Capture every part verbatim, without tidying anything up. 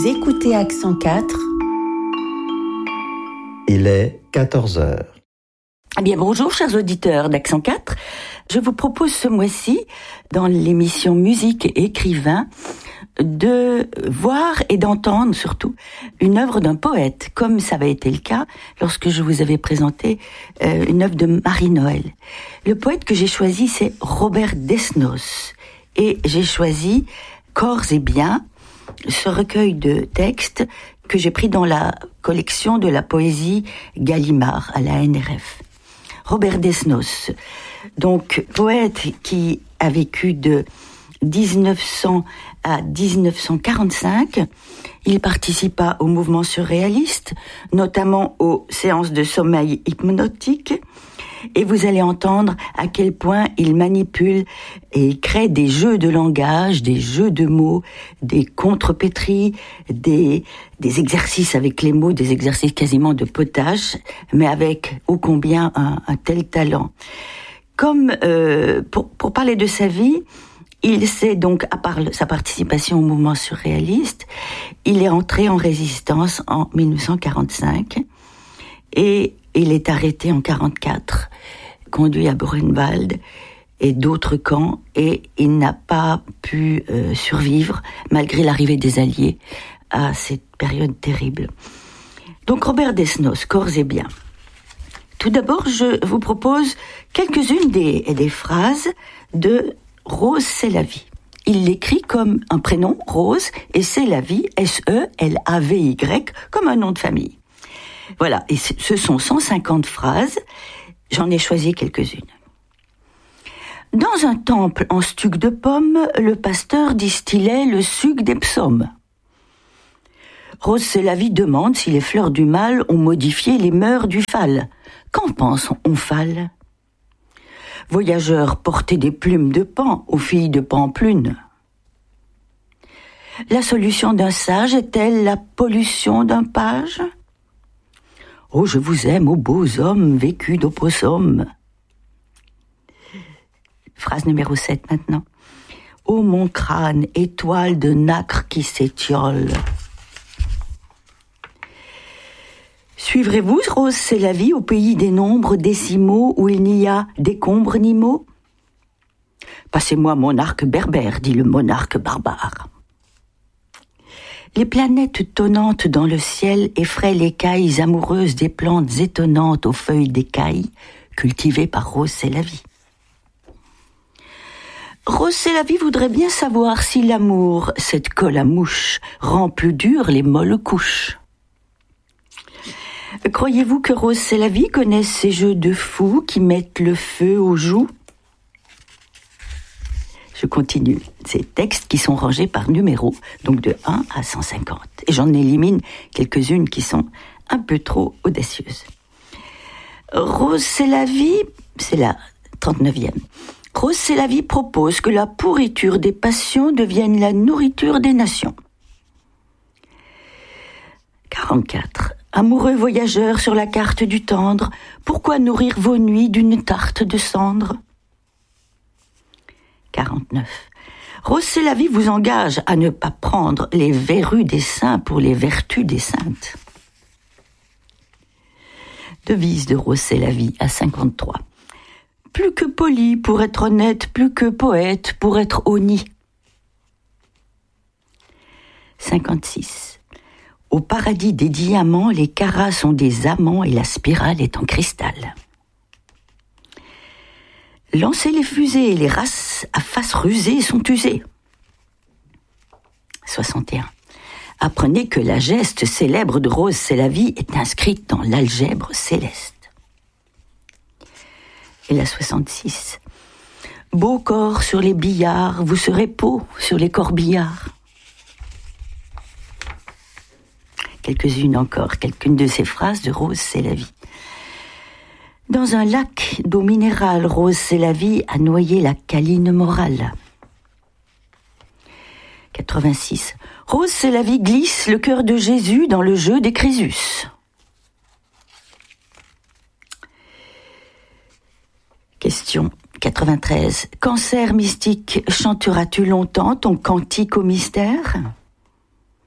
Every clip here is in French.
Vous écoutez Accent quatre. Il est quatorze heures. Eh bien, bonjour, chers auditeurs d'Accent quatre. Je vous propose ce mois-ci, dans l'émission Musique et écrivain, de voir et d'entendre surtout une œuvre d'un poète, comme ça avait été le cas lorsque je vous avais présenté euh, une œuvre de Marie-Noël. Le poète que j'ai choisi, c'est Robert Desnos. Et j'ai choisi Corps et biens, ce recueil de textes que j'ai pris dans la collection de la poésie Gallimard à la N R F. Robert Desnos, donc poète qui a vécu de dix-neuf cents à dix-neuf cent quarante-cinq. Il participa au mouvement surréaliste, notamment aux séances de sommeil hypnotique. Et vous allez entendre à quel point il manipule et il crée des jeux de langage, des jeux de mots, des contrepétries, des, des exercices avec les mots, des exercices quasiment de potache, mais avec ô combien un, un tel talent. Comme euh, pour, pour parler de sa vie, il s'est donc, à part sa participation au mouvement surréaliste, il est entré en résistance en dix-neuf cent quarante-cinq et il est arrêté en quarante-quatre, conduit à Buchenwald et d'autres camps, et il n'a pas pu euh, survivre malgré l'arrivée des Alliés à cette période terrible. Donc Robert Desnos, Corps et biens. Tout d'abord, je vous propose quelques-unes des, des phrases de Rose, c'est la vie. Il l'écrit comme un prénom, Rose, et c'est la vie, S E L A V Y, comme un nom de famille. Voilà, et ce sont cent cinquante phrases, j'en ai choisi quelques-unes. Dans un temple en stuc de pomme, le pasteur distillait le suc des psaumes. Rose, c'est la vie demande si les fleurs du mal ont modifié les mœurs du phal. Qu'en pense Omphale ? Voyageurs portaient des plumes de pan aux filles de Pamplune. La solution d'un sage est-elle la pollution d'un page ? Oh, je vous aime, ô beaux hommes vécus d'opossum. Phrase numéro sept maintenant. Ô mon crâne, étoile de nacre qui s'étiole. Suivrez-vous, Rose, c'est la vie, au pays des nombres décimaux où il n'y a décombres ni mots ? Passez-moi mon arc berbère, dit le monarque barbare. Les planètes tonnantes dans le ciel effraient l'écailles amoureuses des plantes étonnantes aux feuilles d'écailles, cultivées par Rose, c'est la vie. Rose, c'est la vie voudrait bien savoir si l'amour, cette colle à mouche, rend plus dures les molles couches. Croyez-vous que Rose, c'est la vie connaisse ces jeux de fous qui mettent le feu aux joues ? Je continue. Ces textes qui sont rangés par numéro, donc de un à cent cinquante. Et j'en élimine quelques-unes qui sont un peu trop audacieuses. Rose, c'est la vie, c'est la trente-neuvième. Rose, c'est la vie propose que la pourriture des passions devienne la nourriture des nations. quarante-quatre. Amoureux voyageurs sur la carte du tendre, pourquoi nourrir vos nuits d'une tarte de cendre ? quarante-neuf. Rose, c'est la vie vous engage à ne pas prendre les verrues des saints pour les vertus des saintes. Devise de Rose, c'est la vie à cinquante-trois. Plus que poli pour être honnête, plus que poète pour être honni. cinquante-six. Au paradis des diamants, les carats sont des amants et la spirale est en cristal. Lancez les fusées, les races à face rusée sont usées. soixante et un. Apprenez que la geste célèbre de Rose, c'est la vie, est inscrite dans l'algèbre céleste. Et la soixante-six. Beau corps sur les billards, vous serez peau sur les corbillards. Quelques-unes encore, quelques-unes de ces phrases de Rose, c'est la vie. Dans un lac d'eau minérale, Rose, c'est la vie, a noyé la câline morale. quatre-vingt-six. Rose, c'est la vie, glisse le cœur de Jésus dans le jeu des Crésus. Question quatre-vingt-treize. Cancer mystique, chanteras-tu longtemps ton cantique au mystère ?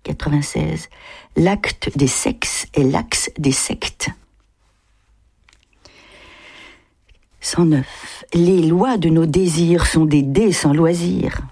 quatre-vingt-seize. L'acte des sexes est l'axe des sectes. cent neuf. Les lois de nos désirs sont des dés sans loisir.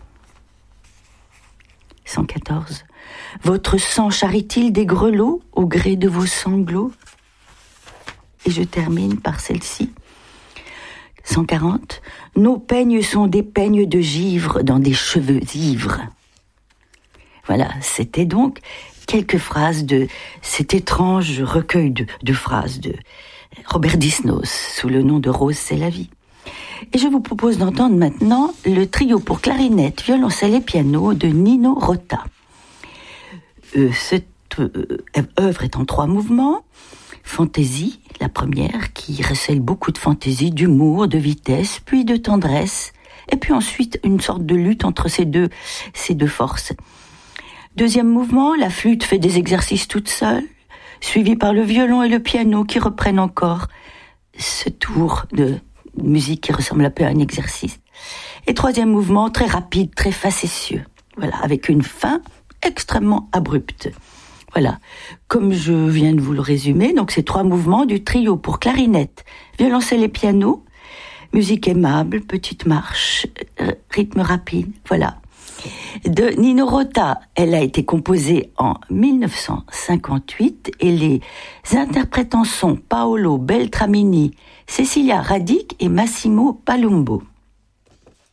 cent quatorze. Votre sang charrie-t-il des grelots au gré de vos sanglots? Et je termine par celle-ci. cent quarante. Nos peignes sont des peignes de givre dans des cheveux ivres. Voilà, c'était donc quelques phrases de cet étrange recueil de, de phrases de Robert Disnos sous le nom de Rose, c'est la vie. Et je vous propose d'entendre maintenant le trio pour clarinette, violoncelle et piano de Nino Rota. Euh, cette euh, œuvre est en trois mouvements. Fantaisie, la première, qui recèle beaucoup de fantaisie, d'humour, de vitesse, puis de tendresse, et puis ensuite une sorte de lutte entre ces deux, ces deux forces. Deuxième mouvement, la flûte fait des exercices toute seule, suivi par le violon et le piano qui reprennent encore ce tour de musique qui ressemble un peu à un exercice. Et troisième mouvement, très rapide, très facétieux, voilà, avec une fin extrêmement abrupte. Voilà, comme je viens de vous le résumer, donc ces trois mouvements du trio pour clarinette, violoncelle et piano, musique aimable, petite marche, euh, rythme rapide, voilà. De Nino Rota, elle a été composée en dix-neuf cent cinquante-huit et les interprétants sont Paolo Beltramini, Cecilia Radic et Massimo Palumbo.